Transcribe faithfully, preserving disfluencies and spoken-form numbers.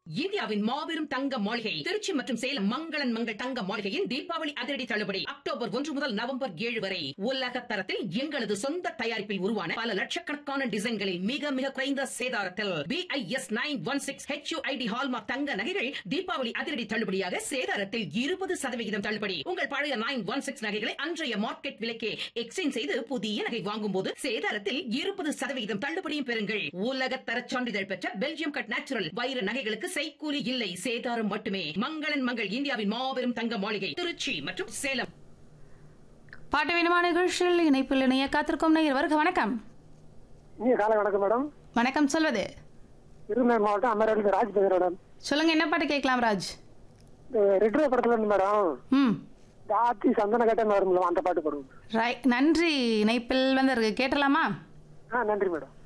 இந்தியாவின் மாபெரும் தங்க மாளிகை திருச்சி மற்றும் சேலம் மங்களன் மங்கள் தங்க மாளிகையின் தீபாவளி அதிரடி தள்ளுபடி அக்டோபர் ஒன்று முதல் நவம்பர் ஏழு வரை உலக தரத்தில் எங்களது சொந்த தயாரிப்பில் உருவான பல லட்சக்கணக்கான டிசைன்களில் மிக மிக குறைந்த சேதாரத்தில் BIS nine one six HUID hallmark தங்க நகைகள் தீபாவளி அதிரடி தள்ளுபடியாக சேதாரத்தில் இருபது சதவிகிதம் தள்ளுபடி. உங்கள் பழைய நைன் ஒன் சிக்ஸ் நகைகளை அன்றைய மார்க்கெட் விலைக்கே எக்ஸ்சேஞ்ச் செய்து புதிய நகை வாங்கும் போது சேதாரத்தில் இருபது சதவிகிதம் தள்ளுபடியும் பெறுங்கள். உலக தர சான்றிதழ் பெற்ற பெல்ஜியம் கட் நேச்சுரல் வைர நகைகளுக்கு செய்கூலி இல்லை, சேதாரம் மட்டுமே. மங்களன் மங்கள் இந்தியாவின் மாபெரும் தங்க மாளிகை திருச்சி மற்றும் சேலம். பாட்டு வேணுமா நிகழ்ச்சியில் இணைப்பில் இணைய காத்திருக்கும் நேயர் வருக. வணக்கம். காலை வணக்கம் மேடம். வணக்கம், சொல்வது விருதுநகர் மாவட்டம் அமராவதி ராஜ் பேசுறேன். சொல்லுங்க, என்ன பாட்டு கேட்கலாம் ராஜ்? ரெட்ரோ படத்துல இருந்து மேடம் ம் தாத்தி சந்தன கட்டன் வரும் அந்த பாட்டு போடுவோம். ரைட், நன்றி. இணைப்பில் வந்து கேட்டலாமா? ஆ நன்றி மேடம்.